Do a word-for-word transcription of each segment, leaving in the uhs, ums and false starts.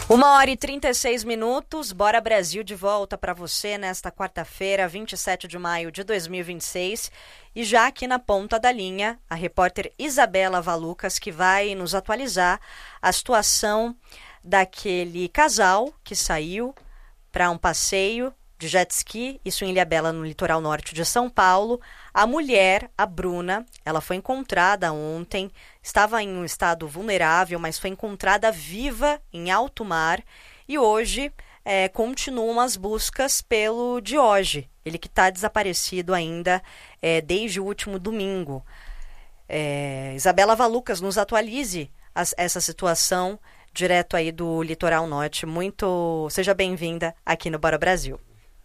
Uma hora e trinta e seis minutos, Bora Brasil de volta para você nesta quarta-feira, vinte e sete de maio de dois mil e vinte e seis. E já aqui na ponta da linha, a repórter Isabela Valucas, que vai nos atualizar a situação daquele casal que saiu para um passeio de jet ski, isso em Ilhabela, no litoral norte de São Paulo. A mulher, a Bruna, ela foi encontrada ontem, estava em um estado vulnerável, mas foi encontrada viva em alto mar. E hoje é, continuam as buscas pelo Dioge, ele que está desaparecido ainda é, desde o último domingo. É, Isabela Valucas, nos atualize as, essa situação direto aí do litoral norte. Muito, seja bem-vinda aqui no Bora Brasil.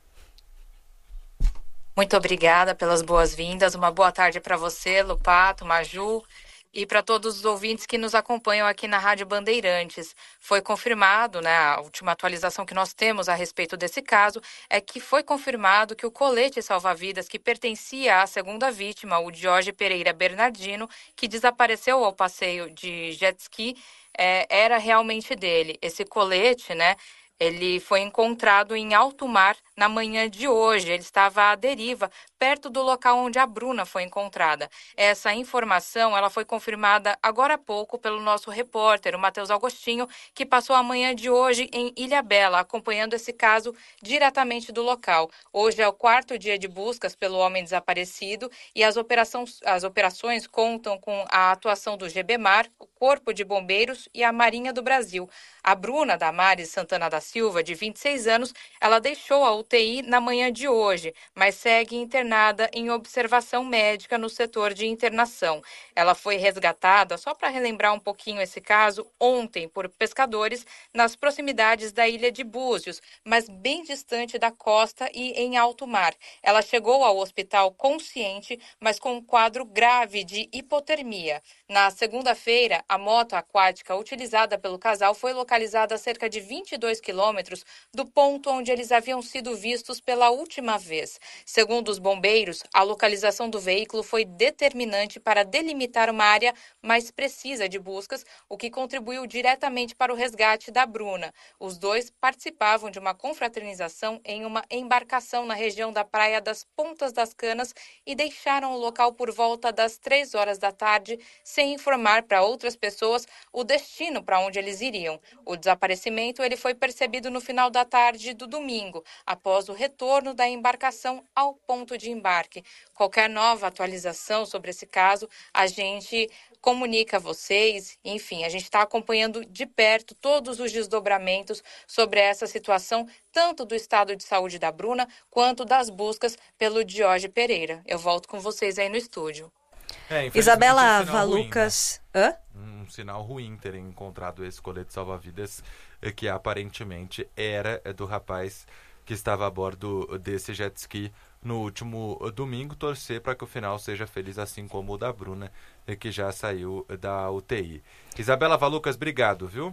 Muito obrigada pelas boas-vindas. Uma boa tarde para você, Lupato, Maju, e para todos os ouvintes que nos acompanham aqui na Rádio Bandeirantes. Foi confirmado, né, a última atualização que nós temos a respeito desse caso é que foi confirmado que o colete salva-vidas que pertencia à segunda vítima, o Dioge Pereira Bernardino, que desapareceu ao passeio de jet ski, é, era realmente dele. Esse colete, né, ele foi encontrado em alto mar na manhã de hoje. Ele estava à deriva, perto do local onde a Bruna foi encontrada. Essa informação ela foi confirmada agora há pouco pelo nosso repórter, o Matheus Agostinho, que passou a manhã de hoje em Ilhabela, acompanhando esse caso diretamente do local. Hoje é o quarto dia de buscas pelo homem desaparecido e as, operações, as operações contam com a atuação do GBMAR, o Corpo de Bombeiros e a Marinha do Brasil. A Bruna Damares Santana da Silva, de vinte e seis anos, ela deixou a U T I na manhã de hoje, mas segue internada em observação médica no setor de internação. Ela foi resgatada, só para relembrar um pouquinho esse caso, ontem por pescadores nas proximidades da ilha de Búzios, mas bem distante da costa e em alto mar. Ela chegou ao hospital consciente, mas com um quadro grave de hipotermia. Na segunda-feira, a moto aquática utilizada pelo casal foi localizada a cerca de vinte e dois quilômetros do ponto onde eles haviam sido vistos pela última vez. Segundo os bombeiros, a localização do veículo foi determinante para delimitar uma área mais precisa de buscas, o que contribuiu diretamente para o resgate da Bruna. Os dois participavam de uma confraternização em uma embarcação na região da Praia das Pontas das Canas e deixaram o local por volta das três horas da tarde, sem informar para outras pessoas o destino para onde eles iriam. O desaparecimento ele foi percebido no final da tarde do domingo, após o retorno da embarcação ao ponto de embarque. Qualquer nova atualização sobre esse caso, a gente comunica a vocês. Enfim, a gente está acompanhando de perto todos os desdobramentos sobre essa situação, tanto do estado de saúde da Bruna, quanto das buscas pelo Dioge Pereira. Eu volto com vocês aí no estúdio. É, Isabela um Valucas... Ruim, né? Um sinal ruim terem encontrado esse colete salva-vidas que aparentemente era do rapaz que estava a bordo desse jet ski no último domingo. Torcer para que o final seja feliz, assim como o da Bruna, que já saiu da U T I. Isabela Valucas, obrigado, viu?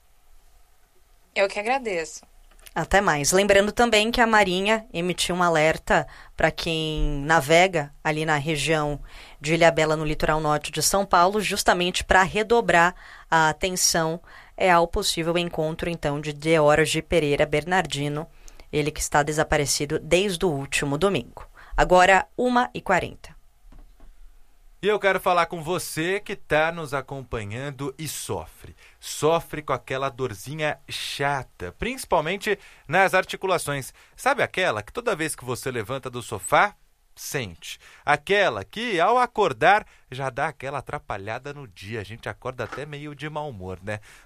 Eu que agradeço. Até mais. Lembrando também que a Marinha emitiu um alerta para quem navega ali na região de Ilhabela, no litoral norte de São Paulo, justamente para redobrar a atenção é, ao possível encontro, então, de Dioge Pereira Bernardino, ele que está desaparecido desde o último domingo. Agora, uma e quarenta. E eu quero falar com você que está nos acompanhando e sofre. Sofre com aquela dorzinha chata, principalmente nas articulações. Sabe aquela que toda vez que você levanta do sofá, sente? Aquela que, ao acordar, já dá aquela atrapalhada no dia. A gente acorda até meio de mau humor, né?